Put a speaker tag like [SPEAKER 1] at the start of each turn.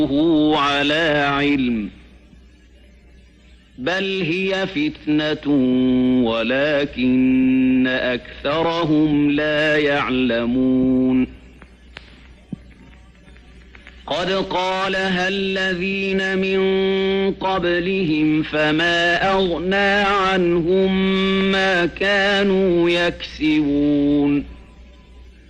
[SPEAKER 1] على علم بل هي فتنة ولكن أكثرهم لا يعلمون قد قالها الذين من قبلهم فما أغنى عنهم ما كانوا يكسبون